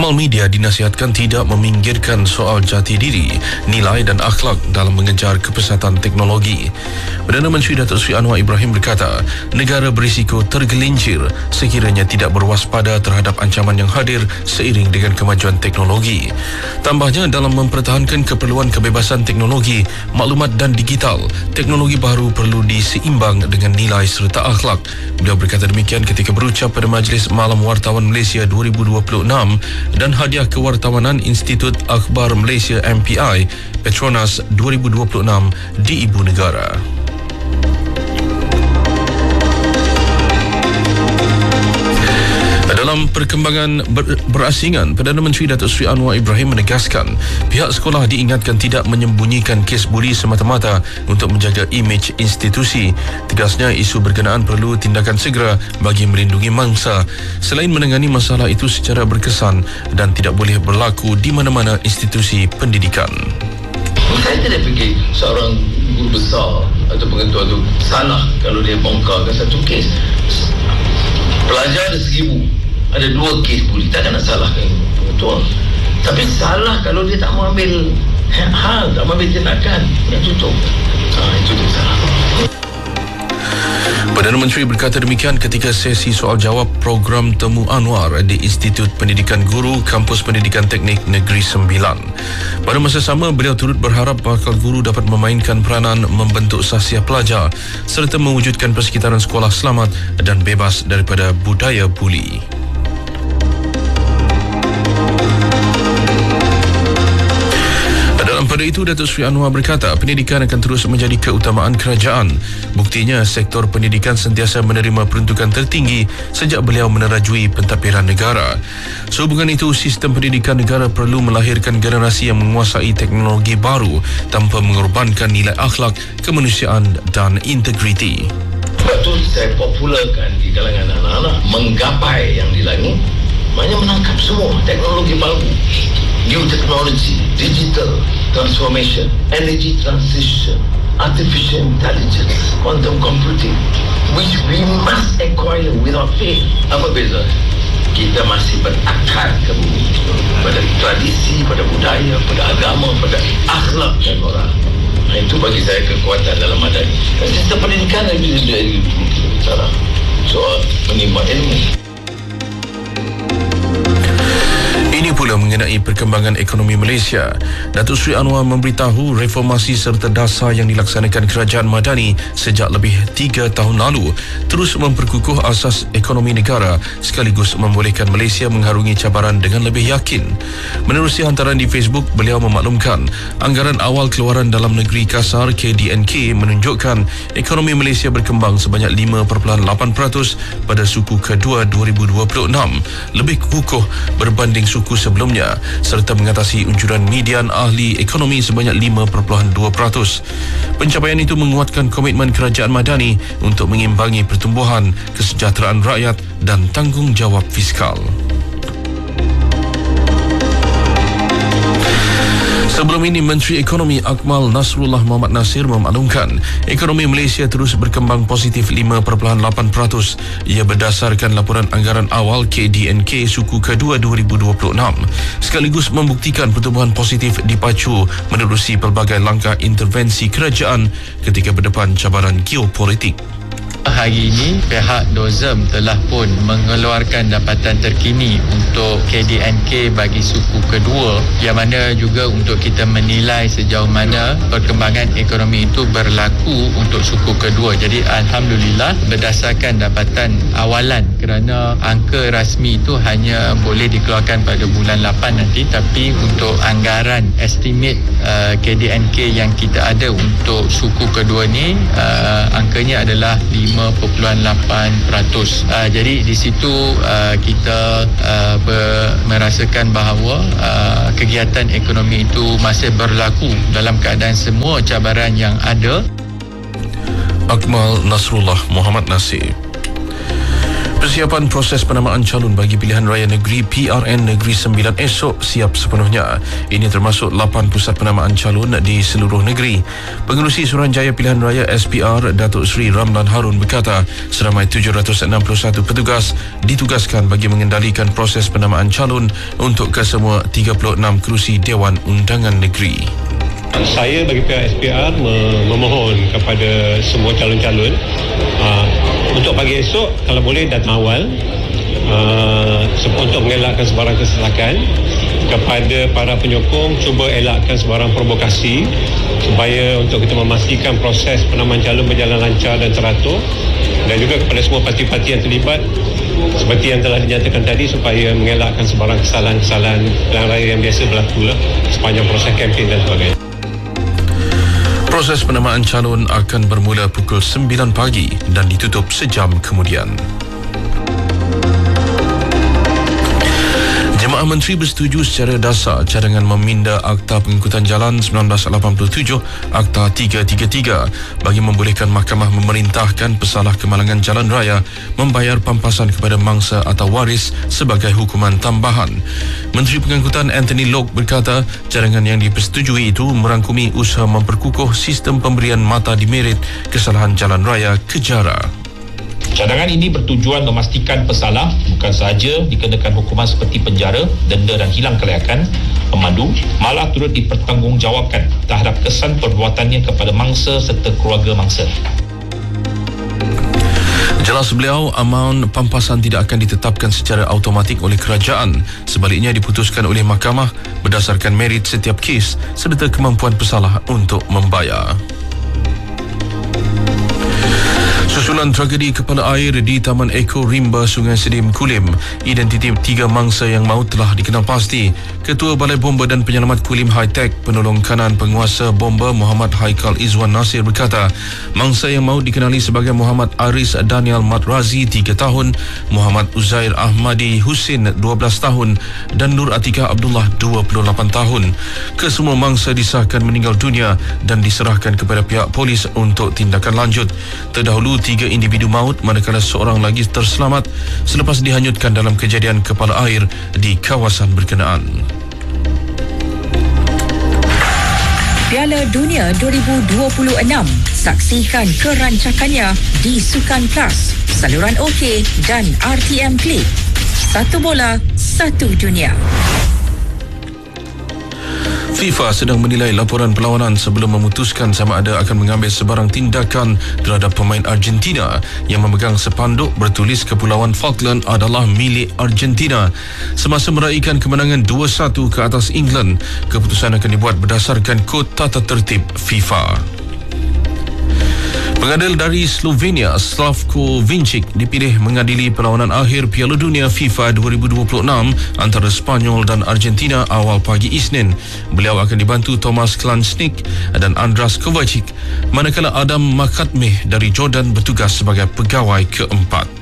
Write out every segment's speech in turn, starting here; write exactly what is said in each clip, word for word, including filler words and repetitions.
Awal media dinasihatkan tidak meminggirkan soal jati diri, nilai dan akhlak dalam mengejar kepesatan teknologi. Perdana Menteri Datuk Seri Anwar Ibrahim berkata, negara berisiko tergelincir sekiranya tidak berwaspada terhadap ancaman yang hadir seiring dengan kemajuan teknologi. Tambahnya, dalam mempertahankan keperluan kebebasan teknologi, maklumat dan digital, teknologi baru perlu diseimbang dengan nilai serta akhlak. Beliau berkata demikian ketika berucap pada Majlis Malam Wartawan Malaysia dua ribu dua puluh enam dan Hadiah Kewartawanan Institut Akhbar Malaysia M P I Petronas dua ribu dua puluh enam di Ibu Negara. Dalam perkembangan ber- berasingan, Perdana Menteri Datuk Seri Anwar Ibrahim menegaskan pihak sekolah diingatkan tidak menyembunyikan kes buli semata-mata untuk menjaga imej institusi. Tegasnya, isu berkenaan perlu tindakan segera bagi melindungi mangsa selain menangani masalah itu secara berkesan dan tidak boleh berlaku di mana-mana institusi pendidikan. Saya tidak fikir seorang guru besar atau pengetua itu salah kalau dia bongkarkan satu kes. Pelajar ada seribu, ada dua kes buli, takkan nak salahkan pengetua. Tapi salah kalau dia tak mau ambil hal, tak mau ambil tindakan, dia tutup. Ha, itu dia salah. Perdana Menteri berkata demikian ketika sesi soal jawab program Temu Anwar di Institut Pendidikan Guru Kampus Pendidikan Teknik Negeri Sembilan. Pada masa sama, beliau turut berharap bakal guru dapat memainkan peranan membentuk sahsiah pelajar serta mewujudkan persekitaran sekolah selamat dan bebas daripada budaya buli. Pada itu, Datuk Seri Anwar berkata pendidikan akan terus menjadi keutamaan kerajaan. Buktinya, sektor pendidikan sentiasa menerima peruntukan tertinggi sejak beliau menerajui pentadbiran negara. Sehubungan itu, sistem pendidikan negara perlu melahirkan generasi yang menguasai teknologi baru tanpa mengorbankan nilai akhlak, kemanusiaan dan integriti. Sebab itu saya popularkan di kalangan anak-anak menggapai yang di langit, maknanya menangkap semua teknologi baru, new technology, digital transformation, energy transition, artificial intelligence, quantum computing, which we must acquire without fail. Apa beza? Kita masih berakar ke bumi, pada tradisi, pada budaya, pada agama, pada akhlak dan moral. Nah, itu bagi saya kekuatan dalam madani. Dan sistem pendidikan lebih lebih kita bicara soal menimba ilmu. Ini pula mengenai perkembangan ekonomi Malaysia. Datuk Seri Anwar memberitahu reformasi serta dasar yang dilaksanakan Kerajaan Madani sejak lebih tiga tahun lalu terus memperkukuh asas ekonomi negara sekaligus membolehkan Malaysia mengharungi cabaran dengan lebih yakin. Menerusi hantaran di Facebook, beliau memaklumkan anggaran awal keluaran dalam negeri kasar K D N K menunjukkan ekonomi Malaysia berkembang sebanyak lima perpuluhan lapan peratus pada suku kedua dua ribu dua puluh enam, lebih kukuh berbanding suku sebelumnya serta mengatasi unjuran median ahli ekonomi sebanyak lima perpuluhan dua peratus. Pencapaian itu menguatkan komitmen Kerajaan Madani untuk mengimbangi pertumbuhan, kesejahteraan rakyat dan tanggungjawab fiskal. Sebelum ini, Menteri Ekonomi Akmal Nasrullah Mohamad Nasir memaklumkan ekonomi Malaysia terus berkembang positif lima perpuluhan lapan peratus. Ia berdasarkan laporan anggaran awal K D N K suku kedua dua ribu dua puluh enam sekaligus membuktikan pertumbuhan positif dipacu menerusi pelbagai langkah intervensi kerajaan ketika berdepan cabaran geopolitik. Hari ini pihak D O Z M telah pun mengeluarkan dapatan terkini untuk K D N K bagi suku kedua, yang mana juga untuk kita menilai sejauh mana perkembangan ekonomi itu berlaku untuk suku kedua. Jadi alhamdulillah berdasarkan dapatan awalan, kerana angka rasmi itu hanya boleh dikeluarkan pada bulan lapan nanti, tapi untuk anggaran estimate uh, K D N K yang kita ada untuk suku kedua ni uh, angkanya adalah lima perpuluhan lapan peratus. Uh, jadi di situ uh, kita uh, ber, merasakan bahawa uh, kegiatan ekonomi itu masih berlaku dalam keadaan semua cabaran yang ada. Akmal Nasrullah Mohamad Nasir. Persiapan proses penamaan calon bagi pilihan raya negeri P R N Negeri Sembilan esok siap sepenuhnya. Ini termasuk lapan pusat penamaan calon di seluruh negeri. Pengerusi Suruhanjaya Pilihan Raya S P R, Datuk Seri Ramlan Harun berkata, seramai tujuh ratus enam puluh satu petugas ditugaskan bagi mengendalikan proses penamaan calon untuk kesemua tiga puluh enam kerusi Dewan Undangan Negeri. Saya bagi pihak S P R memohon kepada semua calon-calon uh, untuk pagi esok kalau boleh datang awal uh, untuk mengelakkan sebarang kesesakan. Kepada para penyokong, cuba elakkan sebarang provokasi supaya untuk kita memastikan proses penamaan calon berjalan lancar dan teratur, dan juga kepada semua parti-parti yang terlibat seperti yang telah dinyatakan tadi supaya mengelakkan sebarang kesalahan-kesalahan pilihan raya yang biasa berlaku lah, sepanjang proses kempen dan sebagainya. Proses penamaan calon akan bermula pukul sembilan pagi dan ditutup sejam kemudian. Jemaah Menteri bersetuju secara dasar cadangan meminda Akta Pengangkutan Jalan seribu sembilan ratus lapan puluh tujuh Akta tiga tiga tiga bagi membolehkan mahkamah memerintahkan pesalah kemalangan jalan raya membayar pampasan kepada mangsa atau waris sebagai hukuman tambahan. Menteri Pengangkutan Anthony Loke berkata, cadangan yang dipersetujui itu merangkumi usaha memperkukuh sistem pemberian mata demerit kesalahan jalan raya kejara. Cadangan ini bertujuan memastikan pesalah bukan sahaja dikenakan hukuman seperti penjara, denda dan hilang kelayakan pemandu, malah turut dipertanggungjawabkan terhadap kesan perbuatannya kepada mangsa serta keluarga mangsa. Jelas beliau, amaun pampasan tidak akan ditetapkan secara automatik oleh kerajaan. Sebaliknya diputuskan oleh mahkamah berdasarkan merit setiap kes serta kemampuan pesalah untuk membayar. Susulan tragedi kepala air di Taman Eko Rimba Sungai Sedim Kulim, identiti tiga mangsa yang maut telah dikenal pasti. Ketua Balai Bomba dan Penyelamat Kulim High Tech, penolong kanan penguasa bomba Muhammad Haikal Izwan Nasir berkata, mangsa yang maut dikenali sebagai Muhammad Aris Daniel Matrazi tiga tahun, Muhammad Uzair Ahmadi Husin dua belas tahun dan Nur Atikah Abdullah dua puluh lapan tahun. Kesemua mangsa disahkan meninggal dunia dan diserahkan kepada pihak polis untuk tindakan lanjut. Terdahulu tiga individu maut manakala seorang lagi terselamat selepas dihanyutkan dalam kejadian kepala air di kawasan berkenaan. Piala Dunia dua ribu dua puluh enam. Saksikan kerancakannya di Sukan Plus, saluran OK dan R T M Klik. Satu bola, satu dunia. FIFA sedang menilai laporan perlawanan sebelum memutuskan sama ada akan mengambil sebarang tindakan terhadap pemain Argentina yang memegang sepanduk bertulis Kepulauan Falkland adalah milik Argentina. Semasa meraihkan kemenangan dua satu ke atas England, keputusan akan dibuat berdasarkan kod tata tertib FIFA. Pengadil dari Slovenia, Slavko Vincic, dipilih mengadili perlawanan akhir Piala Dunia FIFA dua ribu dua puluh enam antara Spanyol dan Argentina awal pagi Isnin. Beliau akan dibantu Tomas Klansnik dan Andras Kovacic, manakala Adam Makatmeh dari Jordan bertugas sebagai pegawai keempat.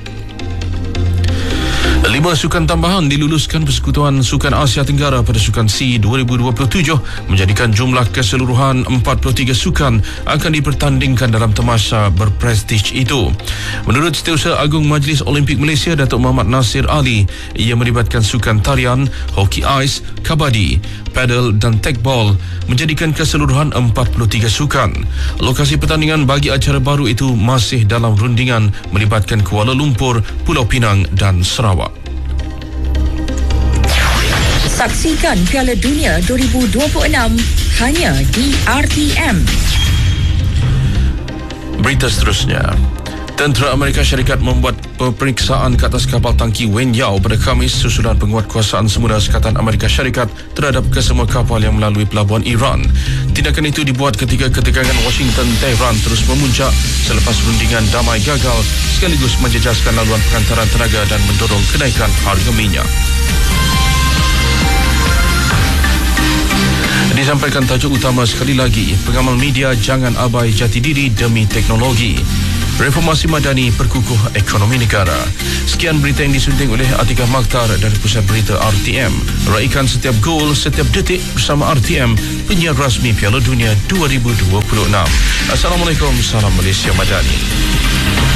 Lima sukan tambahan diluluskan Persekutuan Sukan Asia Tenggara pada Sukan C dua ribu dua puluh tujuh, menjadikan jumlah keseluruhan empat puluh tiga sukan akan dipertandingkan dalam tamasya berprestij itu. Menurut Setiausaha Agung Majlis Olimpik Malaysia, Datuk Muhammad Nasir Ali, ia melibatkan sukan tarian, hoki ais, kabadi, paddle dan tekbol, menjadikan keseluruhan empat puluh tiga sukan. Lokasi pertandingan bagi acara baru itu masih dalam rundingan melibatkan Kuala Lumpur, Pulau Pinang dan Sarawak. Saksikan Piala Dunia dua ribu dua puluh enam hanya di R T M. Berita seterusnya. Tentera Amerika Syarikat membuat pemeriksaan ke atas kapal tangki Wen Yao pada Khamis susulan penguatkuasaan semula Sekatan Amerika Syarikat terhadap kesemua kapal yang melalui pelabuhan Iran. Tindakan itu dibuat ketika ketegangan Washington-Tehran terus memuncak selepas rundingan damai gagal, sekaligus menjejaskan laluan pengantaran tenaga dan mendorong kenaikan harga minyak. Disampaikan tajuk utama sekali lagi, pengamal media jangan abai jati diri demi teknologi. Reformasi Madani perkukuh ekonomi negara. Sekian berita yang disunting oleh Atikah Makhtar dari Pusat Berita R T M. Raikan setiap gol, setiap detik bersama R T M, penyiar rasmi Piala Dunia dua ribu dua puluh enam. Assalamualaikum, salam Malaysia Madani.